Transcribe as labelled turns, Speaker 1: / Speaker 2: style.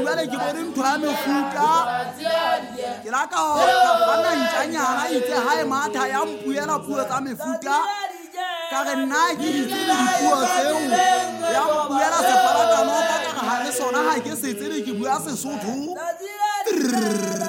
Speaker 1: jwale ke bone ntho ya mefuta ke la ka gana ntšanyana itse ha e matha ya mpuela puo tsa mefuta ka re nna ke ditsele dipuo tseo ya mpuela sepalakanota ka ga le sona ha ke setsele ke bua Sesotho